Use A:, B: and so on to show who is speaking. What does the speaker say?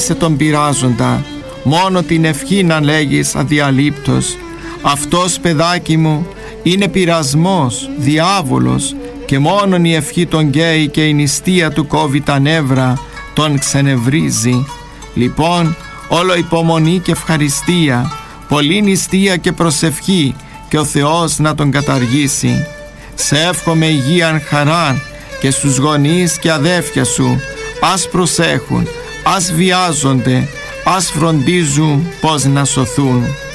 A: σε τον πειράζοντα, μόνο την ευχή να λέγεις αδιαλείπτως. Αυτός, παιδάκι μου, είναι πειρασμός, διάβολος, και μόνον η ευχή τον καίει και η νηστεία του κόβει τα νεύρα, τον ξενευρίζει. Λοιπόν, όλο υπομονή και ευχαριστία, πολλή νηστεία και προσευχή, και ο Θεός να τον καταργήσει. Σε εύχομαι υγείαν χαράν, και στους γονείς και αδέφια σου, ας προσέχουν, ας βιάζονται, ας φροντίζουν πως να σωθούν.